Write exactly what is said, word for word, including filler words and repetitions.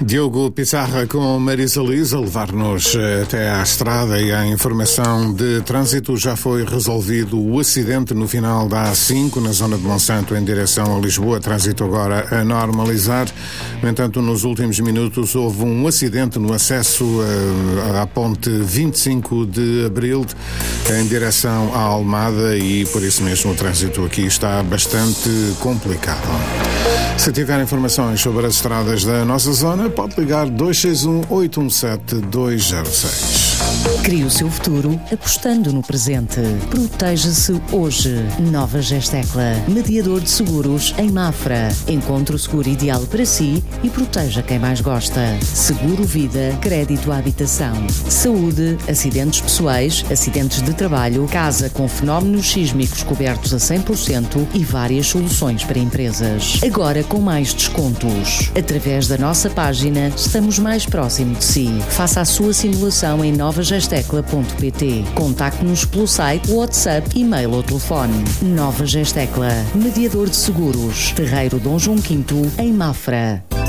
Diogo Pizarra com Marisa Liz a levar-nos até à estrada e à informação de trânsito. Já foi resolvido o acidente no final da A cinco, na zona de Monsanto, em direção a Lisboa. Trânsito agora a normalizar. No entanto, nos últimos minutos houve um acidente no acesso à ponte vinte e cinco de Abril, em direção à Almada, e por isso mesmo o trânsito aqui está bastante complicado. Se tiver informações sobre as estradas da nossa zona, pode ligar dois seis um, oito um sete, dois zero seis. Crie o seu futuro apostando no presente. Proteja-se hoje. Nova Gestecla, mediador de seguros em Mafra. Encontre o seguro ideal para si e proteja quem mais gosta. Seguro vida, crédito à habitação, saúde, acidentes pessoais, acidentes de trabalho, casa com fenómenos sísmicos cobertos a cem por cento e várias soluções para empresas. Agora com mais descontos. Através da nossa página, estamos mais próximo de si. Faça a sua simulação em nova gestecla ponto pt. Contacte-nos pelo site, WhatsApp, e-mail ou telefone. Nova Gestecla, mediador de seguros. Terreiro Dom João quinto, em Mafra.